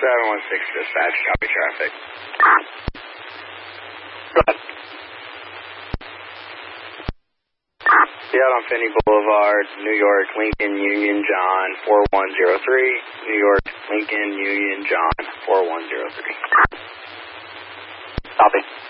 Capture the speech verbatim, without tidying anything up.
seven one six dispatch, copy traffic. Go ahead. Seattle on Finney Boulevard, New York, Lincoln, Union, John, four one zero three. New York, Lincoln, Union, John, four one zero three. Copy.